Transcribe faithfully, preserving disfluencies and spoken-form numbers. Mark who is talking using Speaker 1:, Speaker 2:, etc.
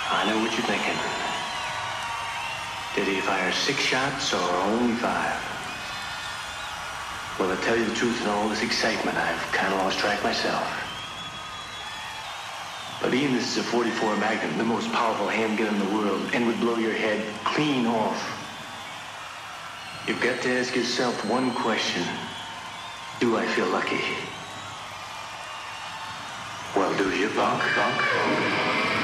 Speaker 1: I know what you're thinking. Did he fire six shots or only five? Well, to tell you the truth, in all this excitement, I've kind of lost track myself. But Ian, this is a forty-four Magnum, the most powerful handgun in the world, and would blow your head clean off. You've got to ask yourself one question. Do I feel lucky? Well, do you, punk, punk?